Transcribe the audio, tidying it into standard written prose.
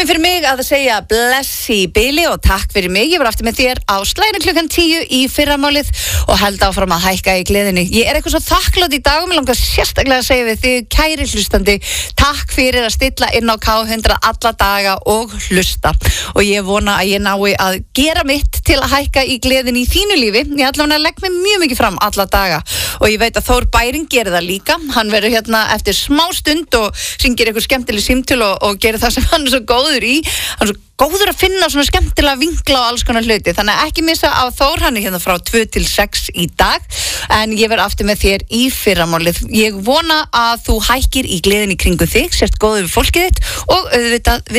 Tíminn fyrir mig að segja bless í bili og takk fyrir mig. Ég var aftur með þér á slaginu klukkan 10 í fyrramálið og held áfram að hækka í gleðinni. Ég eitthvað svo þakklátt í dag og mér langar sérstaklega að segja við þig, kæri hlustandi, takk fyrir að stilla inn á K100 alla daga og hlusta. Og ég vona að ég nái að gera mitt til að hækka í gleðinni í þínu lífi. Ég allavega legg mig mjög mikið fram alla daga og ég veit að Þór Bæring gerir það líka. Hann verður hérna eftir smá stund og syngir eitthvað skemmtileg símtöl og gerir það sem hann er svo góður í. Hann er svo góður að finna svona skemmtilega vinkla og alls konar hluti. Þannig að ekki missa á Þór, hann er hérna frá 2 til 6 í dag. En ég verð aftur með þér í fyrramálið. Ég vona að þú hækkir í gleðinni kringum þig, sért góður við fólkið þitt og auðvitað við